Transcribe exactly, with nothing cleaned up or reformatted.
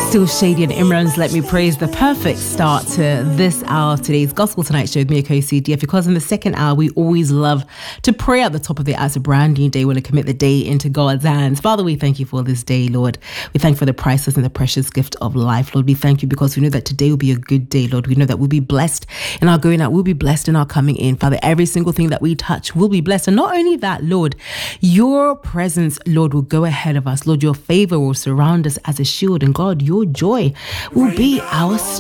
Still Shady and Imran's Let Me Praise, the perfect start to this hour of today's Gospel Tonight show with me, Akosi D F, because in the second hour we always love to pray at the top of the hour. It's a brand new day. We want to commit the day into God's hands. Father, we thank you for this day, Lord. We thank you for the priceless and the precious gift of life, Lord. We thank you because we know that today will be a good day, Lord. We know that we'll be blessed in our going out. We'll be blessed in our coming in. Father, every single thing that we touch will be blessed. And not only that, Lord, your presence, Lord, will go ahead of us. Lord, your favor will surround us as a shield. And God, your joy will be our strength.